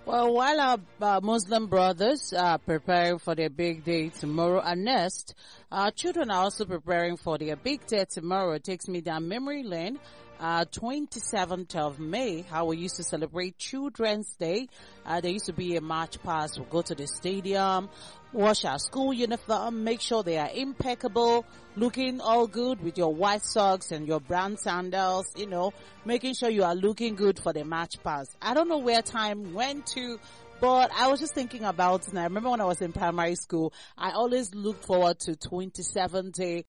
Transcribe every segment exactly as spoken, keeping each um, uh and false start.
Well, while our uh, Muslim brothers are preparing for their big day tomorrow and next, our children are also preparing for their big day tomorrow. It takes me down memory lane. Uh, twenty-seventh of May, how we used to celebrate Children's Day. Uh, there used to be a march past. We'll go to the stadium, wash our school uniform, make sure they are impeccable, looking all good with your white socks and your brown sandals, you know, making sure you are looking good for the march past. I don't know where time went to, but I was just thinking about it, and I remember when I was in primary school, I always looked forward to twenty-seventh Day.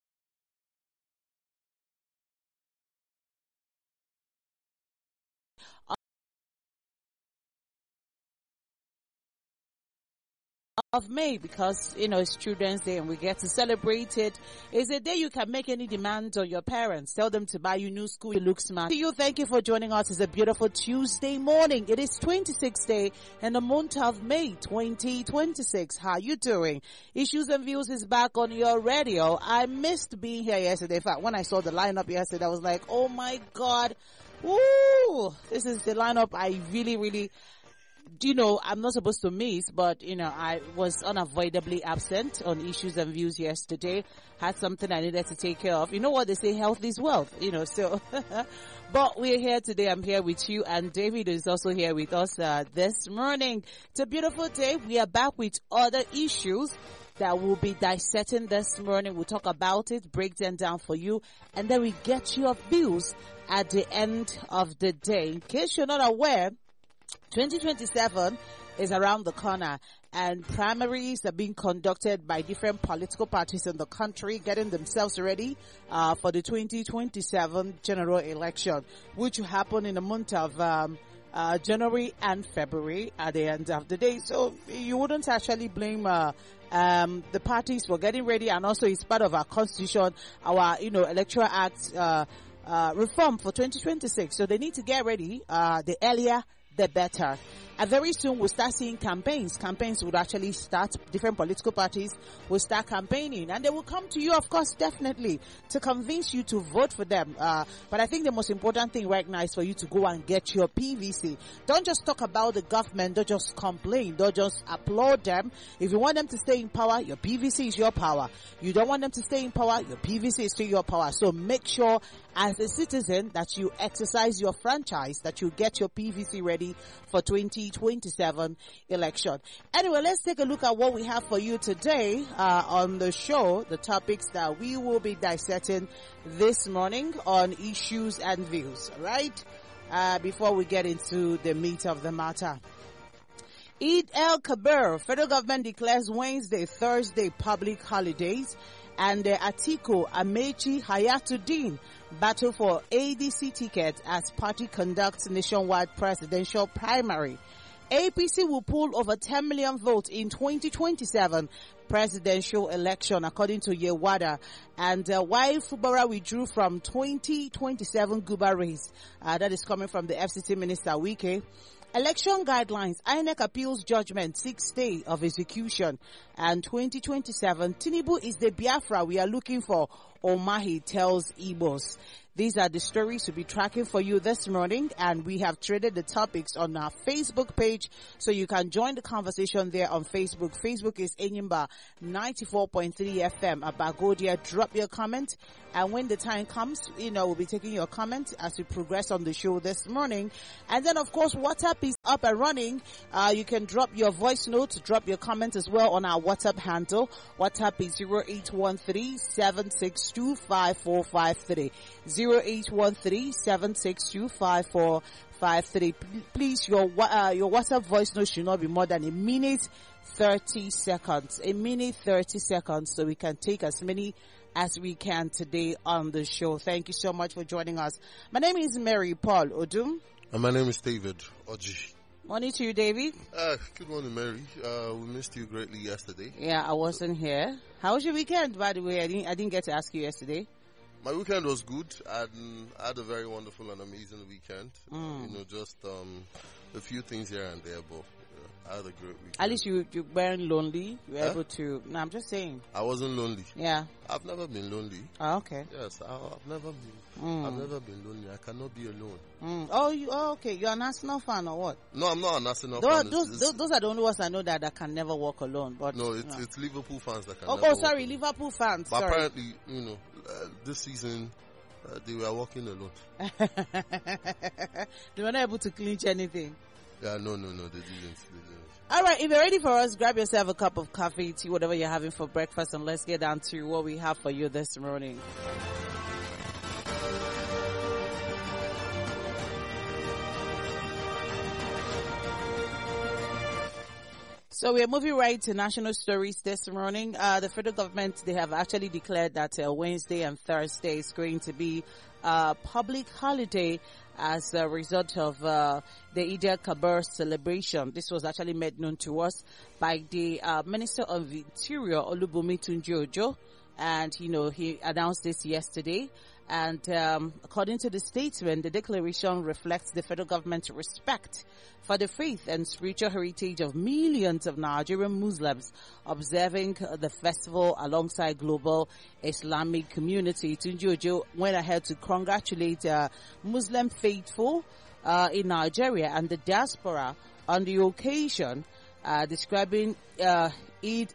Of May, because you know it's Children's Day and we get to celebrate it. It's a day you can make any demands on your parents. Tell them to buy you new school, you look smart. To you, thank you for joining us. It's a beautiful Tuesday morning. It is twenty-sixth day in the month of May twenty twenty-six. How you doing? Issues and Views is back on your radio. I missed being here yesterday. In fact, when I saw the lineup yesterday, I was like, oh my God. Woo! This is the lineup I really, really you know, I'm not supposed to miss, but, you know, I was unavoidably absent on Issues and Views yesterday. Had something I needed to take care of. You know what they say, health is wealth, you know, so. But we're here today. I'm here with you, and David is also here with us uh, this morning. It's a beautiful day. We are back with other issues that we'll be dissecting this morning. We'll talk about it, break them down for you, and then we get your views at the end of the day. In case you're not aware, twenty twenty-seven is around the corner, and primaries are being conducted by different political parties in the country, getting themselves ready uh, for the twenty twenty-seven general election, which will happen in the month of um, uh, January and February at the end of the day. So you wouldn't actually blame uh, um, the parties for getting ready, and also it's part of our constitution, our you know electoral act uh, uh, reform for twenty twenty-six. So they need to get ready uh, the earlier the better. And very soon we'll start seeing campaigns. Campaigns would actually start. Different political parties will start campaigning, and they will come to you, of course, definitely, to convince you to vote for them. Uh, but I think the most important thing right now is for you to go and get your P V C. Don't just talk about the government. Don't just complain. Don't just applaud them. If you want them to stay in power, your P V C is your power. You don't want them to stay in power, your P V C is still your power. So make sure as a citizen that you exercise your franchise, that you get your P V C ready for twenty twenty-seven election. Anyway, let's take a look at what we have for you today uh, on the show, the topics that we will be dissecting this morning on Issues and Views, right? Uh, before we get into the meat of the matter. Eid el-Kabir, federal government declares Wednesday, Thursday public holidays, and uh, Atiku Amechi Hayatuddin battle for A D C ticket as party conducts nationwide presidential primary. A P C will poll over ten million votes in twenty twenty-seven presidential election, according to Yewada. And uh, while Fubara withdrew from twenty twenty-seven Guba race, uh, that is coming from the F C T Minister Wike. Election guidelines, I N E C appeals judgment, sixth day of execution. And twenty twenty-seven, Tinubu is the Biafra we are looking for, Omahi tells Igbos. These are the stories to be tracking for you this morning, and we have traded the topics on our Facebook page, so you can join the conversation there on Facebook. Facebook is Enyimba ninety-four point three F M Abagodia. Drop your comment, and when the time comes, you know, we'll be taking your comment as we progress on the show this morning. And then, of course, WhatsApp is up and running. Uh, you can drop your voice notes, drop your comment as well on our WhatsApp handle. WhatsApp is zero eight one three seven six two five four five three. zero eight one three seven six two five four five three. Please, your uh, your WhatsApp voice note should not be more than a minute thirty seconds. A minute thirty seconds, so we can take as many as we can today on the show. Thank you so much for joining us. My name is Mary Paul Odum. And my name is David Oji. Morning to you, David. Uh, good morning, Mary. Uh, we missed you greatly yesterday. Yeah, I wasn't here. How was your weekend, by the way? I didn't, I didn't get to ask you yesterday. My weekend was good. I had, I had a very wonderful and amazing weekend. Mm. You know, just um, a few things here and there, but I had a great weekend. At least you you weren't lonely. You were Huh? able to. No, I'm just saying. I wasn't lonely. Yeah. I've never been lonely. Oh, okay. Yes, I, I've never been. Mm. I've never been lonely. I cannot be alone. Mm. Oh, you. Oh, okay. You're an Arsenal fan or what? No, I'm not an Arsenal Those, fan. It's- those, it's- those, those are the only ones I know that, that can never walk alone. But no, it's, no. it's Liverpool fans that can. Oh, never oh, walk sorry, alone. Liverpool fans. But Sorry. apparently, you know, uh, this season uh, they were walking alone. They were not able to clinch anything. Yeah, no, no, no, they didn't. They didn't. All right, if you're ready for us, grab yourself a cup of coffee, tea, whatever you're having for breakfast, and let's get down to what we have for you this morning. So we are moving right to national stories this morning. Uh, the federal government, they have actually declared that uh, Wednesday and Thursday is going to be a public holiday as a result of uh, the Eid al-Kabir celebration. This was actually made known to us by the uh, Minister of Interior, Olubunmi Tunji-Ojo, and, you know, he announced this yesterday. And um, according to the statement, the declaration reflects the federal government's respect for the faith and spiritual heritage of millions of Nigerian Muslims observing the festival alongside global Islamic community. Tunji-Ojo went ahead to congratulate uh, Muslim faithful uh, in Nigeria and the diaspora on the occasion, uh, describing uh, Eid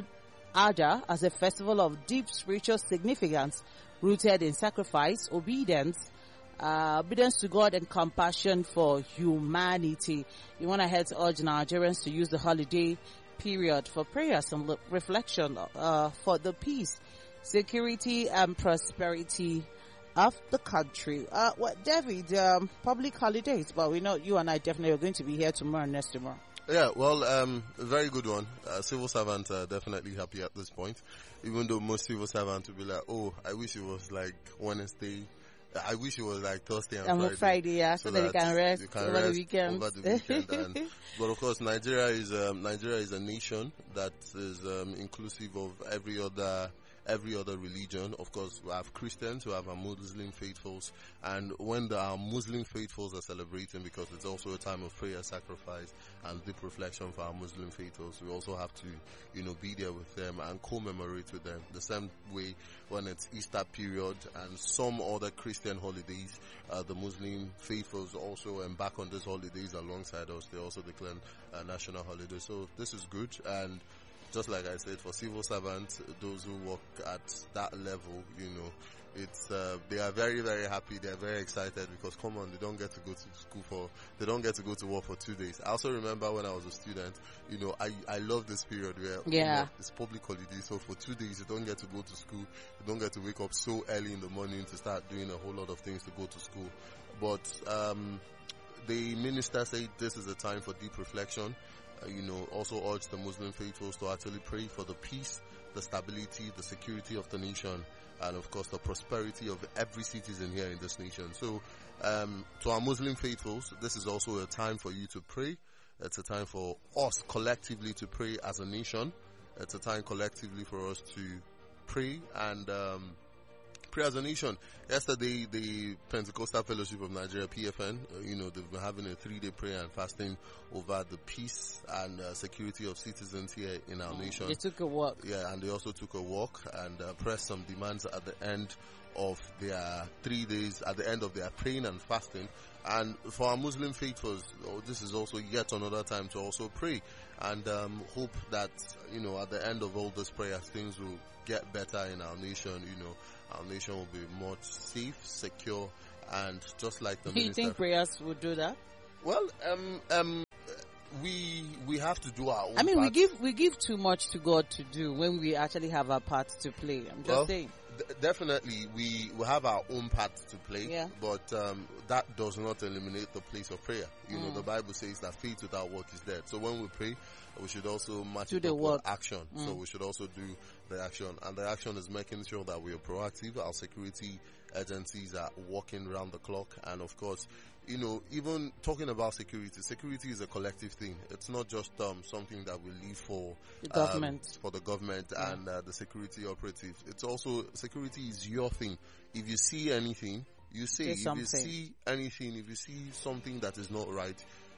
al-Adha as a festival of deep spiritual significance rooted in sacrifice, obedience, uh, obedience to God and compassion for humanity. He went ahead to urge Nigerians to use the holiday period for prayers and le- reflection uh, for the peace, security and prosperity of the country. Uh, what, David, um, public holidays, but we know you and I definitely are going to be here tomorrow and next tomorrow. Yeah, well, um, a very good one. Uh, civil servants are definitely happy at this point, even though most civil servants will be like, oh, I wish it was like Wednesday. I wish it was like Thursday and And Friday. Friday, yeah, so, that you can rest you can over rest the weekend. Over the weekend. and, but of course, Nigeria is um, Nigeria is a nation that is um, inclusive of every other every other religion. Of course, we have Christians who have our Muslim faithfuls, and when the our Muslim faithfuls are celebrating, because it's also a time of prayer, sacrifice, and deep reflection for our Muslim faithfuls, we also have to, you know, be there with them and commemorate with them. The same way when it's Easter period and some other Christian holidays, uh, the Muslim faithfuls also embark on these holidays alongside us. They also declare a national holiday. So this is good. And just like I said, for civil servants, those who work at that level, you know, it's uh, they are very, very happy. They are very excited because, come on, they don't get to go to school for, they don't get to go to work for two days. I also remember when I was a student, you know, I I love this period where yeah. you know, it's public holiday. So for two days, you don't get to go to school. You don't get to wake up so early in the morning to start doing a whole lot of things to go to school. But um, the minister said this is a time for deep reflection. Uh, you know, also urge the Muslim faithfuls to actually pray for the peace, the stability, the security of the nation, and of course the prosperity of every citizen here in this nation. So, um, to our Muslim faithfuls, this is also a time for you to pray. It's a time for us collectively to pray as a nation. It's a time collectively for us to pray and um, pray as a nation. Yesterday, the Pentecostal Fellowship of Nigeria, P F N, uh, you know, they've been having a three-day prayer and fasting over the peace and uh, security of citizens here in our nation. They took a walk. Yeah, and they also took a walk and uh, pressed some demands at the end of their three days, at the end of their praying and fasting. And for our Muslim faithfuls, oh, this is also yet another time to also pray and um, hope that, you know, at the end of all these prayers, things will get better in our nation. You know, our nation will be more safe, secure, and just like the Do you minister. think prayers would do that? Well, um, um, we we have to do our own I mean, we part. give we give too much to God to do when we actually have our part to play. I'm just Well, saying. D- definitely, we, we have our own part to play, Yeah. but um, that does not eliminate the place of prayer. You know, Mm. the Bible says that faith without work is dead. So when we pray, we should also match Do it the up work. with action. So Mm. we should also do the action, and the action is making sure that we are proactive. Our security agencies are working around the clock, and of course, you know, even talking about security, security is a collective thing. It's not just um, something that we leave for The um, government. for the government Yeah. and uh, the security operatives. It's also, security is your thing. If you see anything, you say. Say If something. you see anything, if you see something that is not right,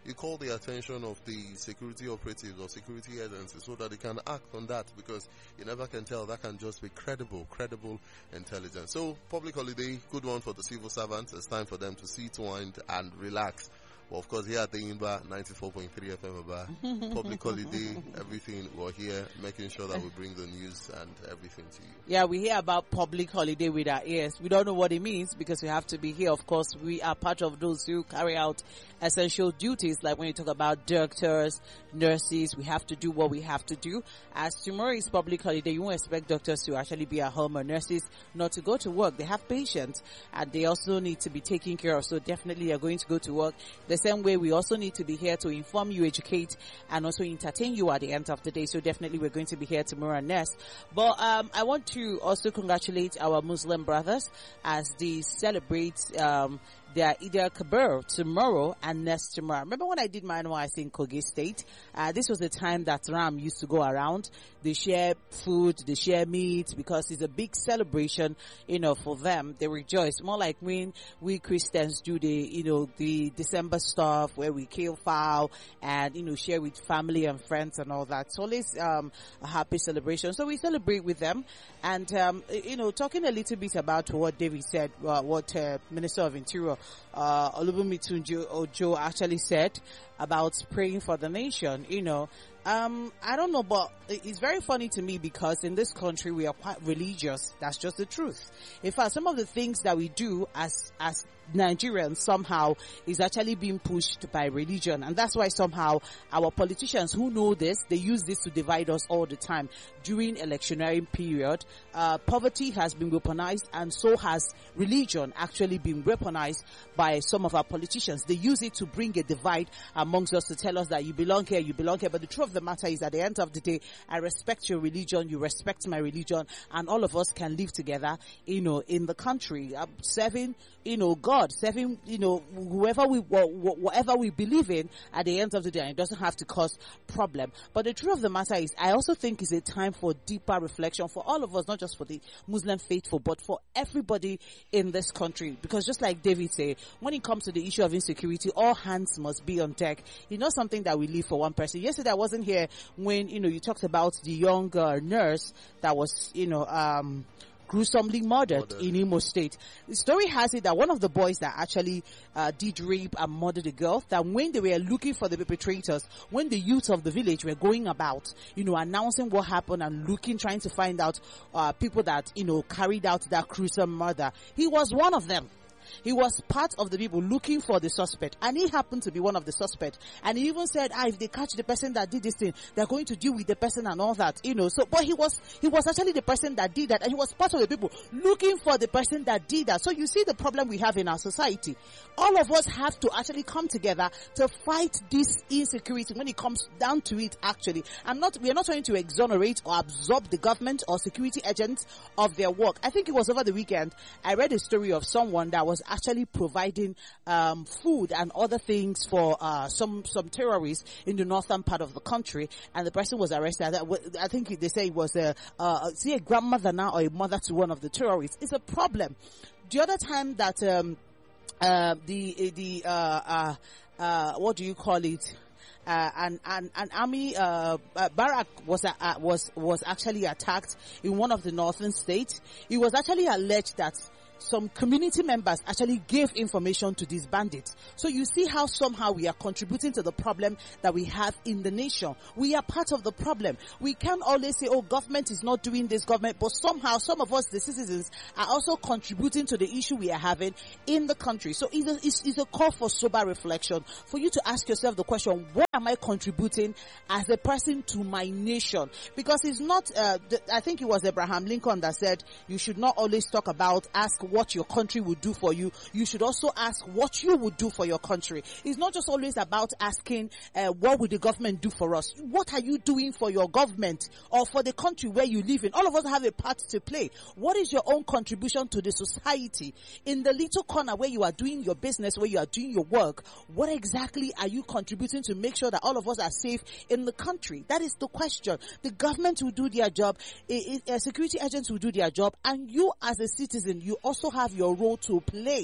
you call the attention of the security operatives or security agencies so that they can act on that, because you never can tell. That can just be credible, credible intelligence. So, public holiday, good one for the civil servants. It's time for them to sit, wind, and relax. Well, of course, here at the Imba ninety-four point three F M Aba, public holiday, everything, we're here making sure that we bring the news and everything to you. Yeah, we hear about public holiday with our ears. We don't know what it means because we have to be here. Of course, we are part of those who carry out essential duties, like when you talk about doctors, nurses, we have to do what we have to do. As tomorrow is public holiday, you won't expect doctors to actually be at home or nurses not to go to work. They have patients and they also need to be taken care of. So definitely you're going to go to work. The same way we also need to be here to inform you, educate, and also entertain you at the end of the day. So definitely we're going to be here tomorrow and next. But um, I want to also congratulate our Muslim brothers as they celebrate um, their Eid al-Kabir tomorrow and next tomorrow. Remember when I did my N Y S in Kogi State? Uh, this was the time that Ram used to go around. They share food, they share meat, because it's a big celebration, you know, for them. They rejoice. More like when we Christians do the, you know, the December stuff where we kill fowl and, you know, share with family and friends and all that. So always um, a happy celebration. So we celebrate with them. And, um, you know, talking a little bit about what David said, uh, what uh, Minister of Interior uh, Olubunmi Ojo actually said about praying for the nation, you know. Um, I don't know, but it's very funny to me because in this country we are quite religious. That's just the truth. In fact, some of the things that we do as, as Nigerians somehow is actually being pushed by religion. And that's why somehow our politicians who know this, they use this to divide us all the time. During electionary period, uh, poverty has been weaponized and so has religion actually been weaponized by some of our politicians. They use it to bring a divide amongst us, to tell us that you belong here, you belong here. But the truth of the matter is, at the end of the day, I respect your religion, you respect my religion, and all of us can live together, you know, in the country, uh, serving, you know, God, serving, you know, whoever we, wh- whatever we believe in at the end of the day, and it doesn't have to cause problem. But the truth of the matter is, I also think it's a time for deeper reflection for all of us, not just for the Muslim faithful, but for everybody in this country. Because just like David said, when it comes to the issue of insecurity, all hands must be on deck. It's not something that we leave for one person. Yesterday I wasn't here when, you know, you talked about the young uh, nurse that was, you know, um, gruesomely murdered Murder. in Imo State. The story has it that one of the boys that actually uh, did rape and murdered a girl, that when they were looking for the perpetrators, when the youth of the village were going about, you know, announcing what happened and looking, trying to find out uh, people that, you know, carried out that gruesome murder, he was one of them. He was part of the people looking for the suspect, and he happened to be one of the suspects. And he even said, ah, if they catch the person that did this thing, they're going to deal with the person and all that, you know. So, but he was, he was actually the person that did that, and he was part of the people looking for the person that did that. So you see the problem we have in our society. All of us have to actually come together to fight this insecurity when it comes down to it, actually. I'm not, we are not trying to exonerate or absorb the government or security agents of their work. I think it was over the weekend, I read a story of someone that was actually providing um, food and other things for uh, some some terrorists in the northern part of the country, and the person was arrested. I think they say it was a uh, see a grandmother now or a mother to one of the terrorists. It's a problem. The other time that um, uh, the the uh, uh, uh, what do you call it? Uh, and, and, an army, uh, uh, barrack was, uh, was, was actually attacked in one of the northern states. It was actually alleged that some community members actually gave information to these bandits. So you see how somehow we are contributing to the problem that we have in the nation. We are part of the problem. We can't always say, oh, government is not doing this, government, but somehow some of us, the citizens, are also contributing to the issue we are having in the country. So it's a, it's, it's a call for sober reflection, for you to ask yourself the question, what am I contributing as a person to my nation? Because it's not, uh, the, I think it was Abraham Lincoln that said, you should not always talk about, ask what your country would do for you. You should also ask what you would do for your country. It's not just always about asking uh, what would the government do for us. What are you doing for your government or for the country where you live in? All of us have a part to play. What is your own contribution to the society? In the little corner where you are doing your business, where you are doing your work, what exactly are you contributing to make sure that all of us are safe in the country? That is the question. The government will do their job, uh, security agents will do their job, and you as a citizen, you also have your role to play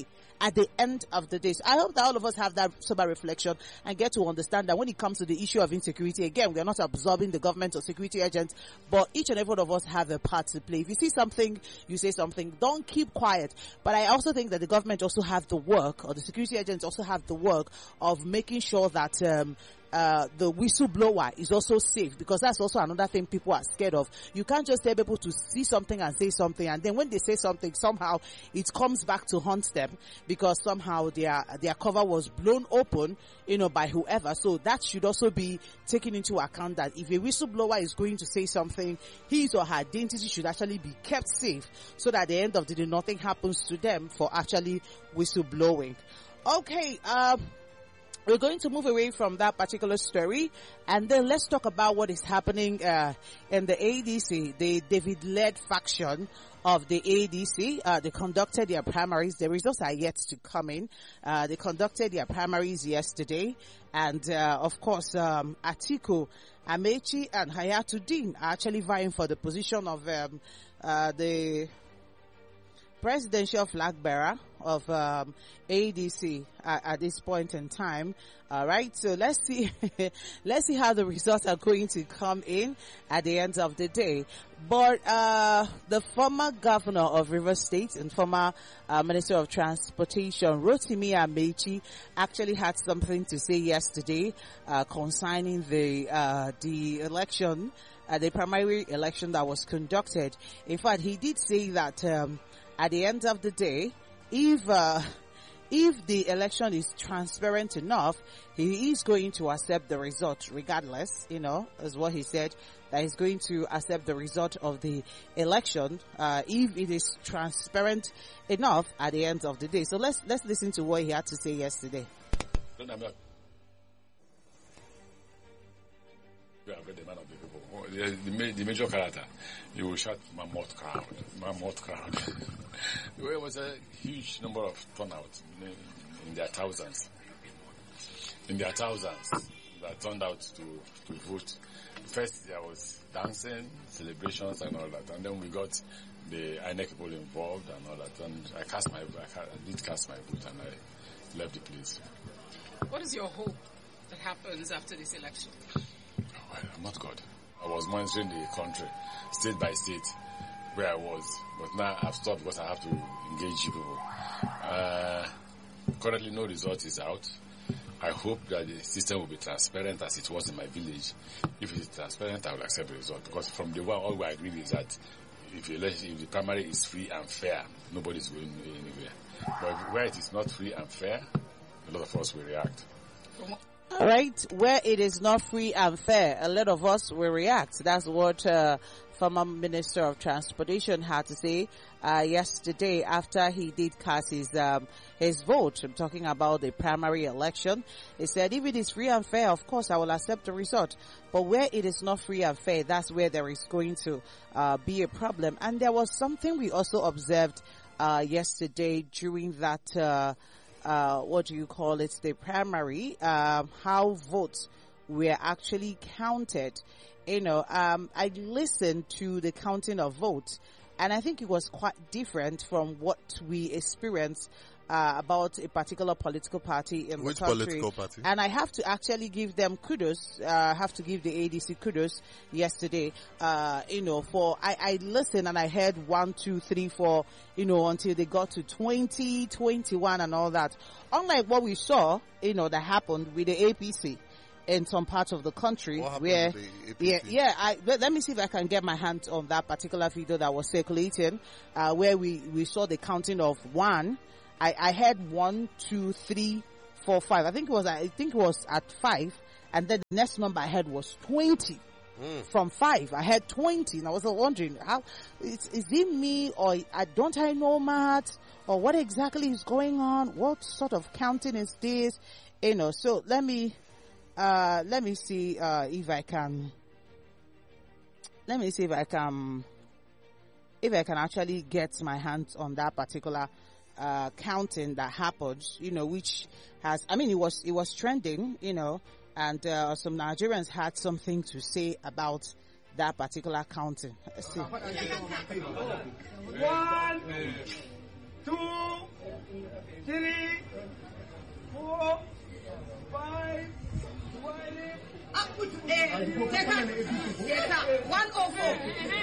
at the end of the day. So I hope that all of us have that sober reflection and get to understand that when it comes to the issue of insecurity, again, we are not absorbing the government or security agents, but each and every one of us have a part to play. If you see something, you say something. Don't keep quiet. But I also think that the government also have the work, or the security agents also have the work of making sure that um, Uh, the whistleblower is also safe, because that's also another thing people are scared of. You can't just tell people to see something and say something, and then when they say something, somehow it comes back to haunt them because somehow their their cover was blown open, you know, by whoever. So that should also be taken into account, that if a whistleblower is going to say something, his or her identity should actually be kept safe, so that at the end of the day nothing happens to them for actually whistleblowing. Okay, um we're going to move away from that particular story, and then let's talk about what is happening uh, in the A D C, the David-led faction of the A D C. Uh, they conducted their primaries. The results are yet to come in. Uh, they conducted their primaries yesterday, and uh, of course, um, Atiku, Amechi, and Hayatuddin are actually vying for the position of um, uh, the presidential flag bearer of um, A D C at, at this point in time. All right, so let's see, let's see how the results are going to come in at the end of the day. But uh, the former governor of Rivers State and former uh, Minister of Transportation, Rotimi Amechi, actually had something to say yesterday uh, concerning the uh, the election, uh, the primary election that was conducted. In fact, he did say that um, at the end of the day, if uh, if the election is transparent enough, he is going to accept the result regardless, you know, is what he said, that he's going to accept the result of the election uh, if it is transparent enough at the end of the day. So let's let's listen to what he had to say yesterday. No, I'm not. You are the man of the people. The, the, the major character, you will shout mammoth crowd, mammoth crowd. There was a huge number of turnout in, in their thousands, in their thousands that turned out to, to vote. First there was dancing, celebrations and all that, and then we got the I N E C people involved and all that, and I cast my, I, I did cast my vote and I left the place. What is your hope that happens after this election? Well, I'm not God. I was monitoring the country, state by state, where I was. But now I've stopped because I have to engage you people. Uh, currently no result is out. I hope that the system will be transparent as it was in my village. If it is transparent, I will accept the result. Because from the one, all we agree is that if the, election, if the primary is free and fair, nobody is going anywhere. But where it is not free and fair, a lot of us will react. All right, where it is not free and fair, a lot of us will react. That's what uh, former Minister of Transportation had to say uh, yesterday after he did cast his um, his vote. I'm talking about the primary election. He said, if it is free and fair, of course, I will accept the result. But where it is not free and fair, that's where there is going to uh, be a problem. And there was something we also observed uh, yesterday during that uh Uh, what do you call it, the primary, um, how votes were actually counted. You know, um, I listened to the counting of votes, and I think it was quite different from what we experienced uh, about a particular political party in Which the country. political party? And I have to actually give them kudos. Uh, I have to give the A D C kudos yesterday. Uh, you know, for I, I listened and I heard one, two, three, four. You know, until they got to twenty, twenty-one, and all that. Unlike what we saw, you know, that happened with the A P C in some parts of the country, What happened where, with the A P C? yeah, yeah. I let, let me see if I can get my hands on that particular video that was circulating, uh, where we we saw the counting of one. I, I had one, two, three, four, five. I think it was, I think it was at five, and then the next number I had was twenty. Mm. From five, I had twenty, and I was wondering, how is, is it me, or I, don't I know maths, or what exactly is going on? What sort of counting is this? You know, so let me, uh, let me see, uh, if I can, let me see if I can, if I can actually get my hands on that particular uh counting that happened, you know, which has, I mean, it was it was trending, you know, and uh, some Nigerians had something to say about that particular counting. Let's see. One, two, three, four, five, twenty. Ah, eh, take out, take out, one oh four.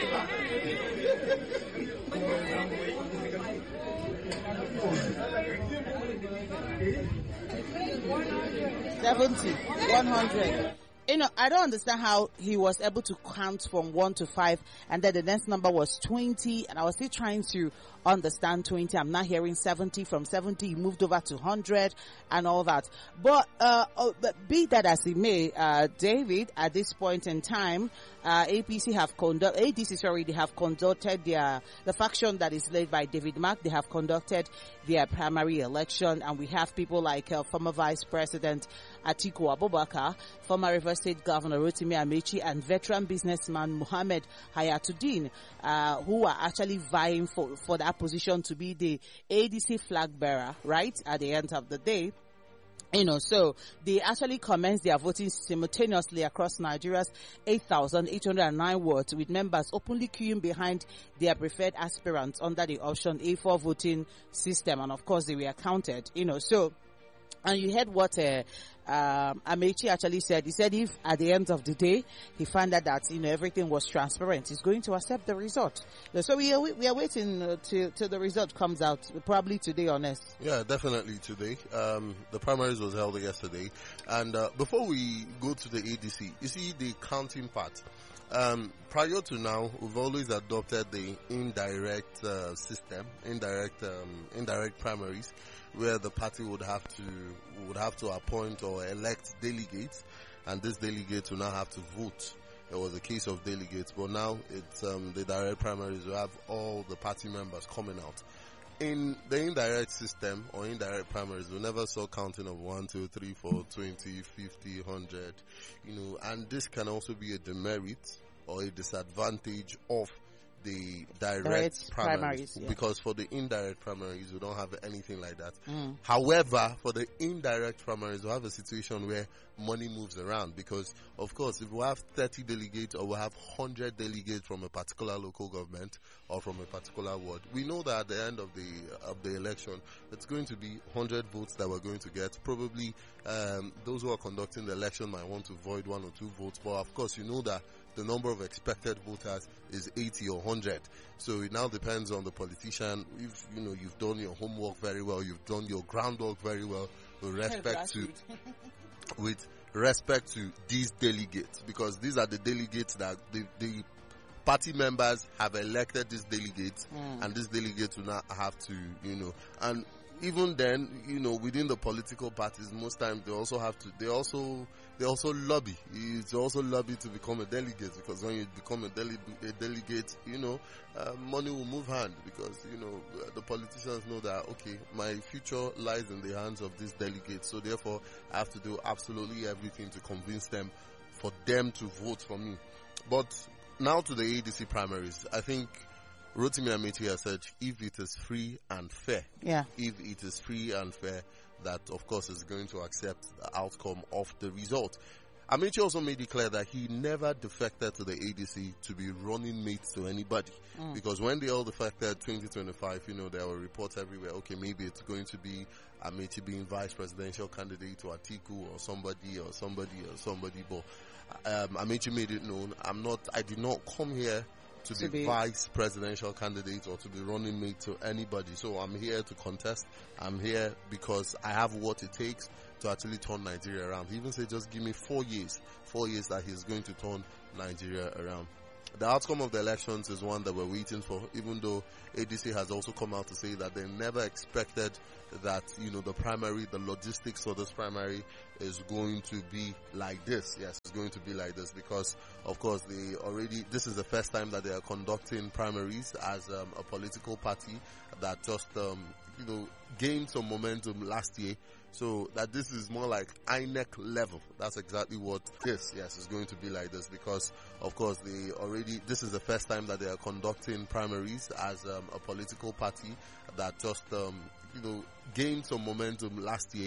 seventy, one hundred. You know, I don't understand how he was able to count from one to five, and then the next number was twenty, and I was still trying to understand twenty. I'm not hearing seventy. From seventy, he moved over to one hundred and all that. But, uh, oh, but be that as it may, uh, David, at this point in time, uh, A P C have conducted, A D C, sorry, they have conducted their, the faction that is led by David Mark, they have conducted their primary election, and we have people like uh, former Vice President Atiku Abubakar, former River State Governor Rotimi Amechi, and veteran businessman Mohammed Hayatuddin, uh, who are actually vying for, for that position to be the A D C flag bearer, right, at the end of the day. You know, so they actually commenced their voting simultaneously across Nigeria's eight thousand eight hundred nine wards, with members openly queuing behind their preferred aspirants under the option A four voting system. And of course, they were counted, you know, so, and you heard what uh, um, Amechi actually said. He said if at the end of the day he found out that, you know, everything was transparent, he's going to accept the result. So we are we are waiting uh, till till the result comes out, probably today or next. Yeah, definitely today. Um, the primaries was held yesterday, and uh, before we go to the A D C, you see the counting part. Um, prior to now, we've always adopted the indirect uh, system, indirect um, indirect primaries, where the party would have to would have to appoint or elect delegates, and this delegates will now have to vote. It was a case of delegates, but now it's um, the direct primaries. We have all the party members coming out. In the indirect system or indirect primaries, we never saw counting of one, two, three, four, twenty, fifty, one hundred, you know, and this can also be a demerit or a disadvantage of the direct, direct primaries, primaries yeah. Because for the indirect primaries, we don't have anything like that. Mm. However, for the indirect primaries, we have a situation where money moves around, because of course, if we have thirty delegates or we have one hundred delegates from a particular local government or from a particular ward, we know that at the end of the of the election, it's going to be one hundred votes that we're going to get. Probably um, those who are conducting the election might want to void one or two votes, but of course, you know that the number of expected voters is eighty or one hundred. So it now depends on the politician. If you know you've done your homework very well, you've done your groundwork very well with respect to with respect to these delegates, because these are the delegates that the, the party members have elected these delegates, mm. and these delegates will not have to, you know, and even then, you know, within the political parties, most times they also have to, they also, they also lobby. It's also lobby to become a delegate, because when you become a, dele- a delegate, you know, uh, money will move hand, because, you know, the politicians know that, okay, my future lies in the hands of these delegates. So therefore, I have to do absolutely everything to convince them for them to vote for me. But now to the A D C primaries, I think Rotimi Amechi has said, if it is free and fair, yeah. if it is free and fair, that of course is going to accept the outcome of the result. Amechi also made it clear that he never defected to the A D C to be running mate to anybody. Mm. Because when they all defected twenty twenty-five, you know, there were reports everywhere, okay, maybe it's going to be Amechi being vice presidential candidate to Atiku or somebody or somebody or somebody. But um, Amechi made it known, I'm not, I did not come here to, to be, be vice presidential candidate or to be running mate to anybody. So I'm here to contest. I'm here because I have what it takes to actually turn Nigeria around. He even said, just give me four years, four years that he's going to turn Nigeria around. The outcome of the elections is one that we're waiting for, even though A D C has also come out to say that they never expected that, you know, the primary, the logistics for this primary is going to be like this. Yes, it's going to be like this because, of course, they already, this is the first time that they are conducting primaries as um, a political party that just, um, you know, gained some momentum last year. So that this is more like I N E C level. That's exactly what this, yes, is going to be like this because, of course, they already, this is the first time that they are conducting primaries as um, a political party that just, um, you know, gained some momentum last year.